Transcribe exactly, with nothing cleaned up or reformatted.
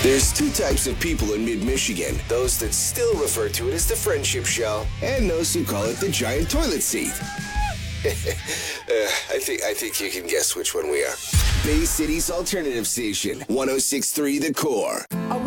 There's two types of people in mid-Michigan. Those that still refer to it as the Friendship Show, and those who call it the giant toilet seat. uh, I think I think you can guess which one we are. Bay City's alternative station, one oh six point three The Core.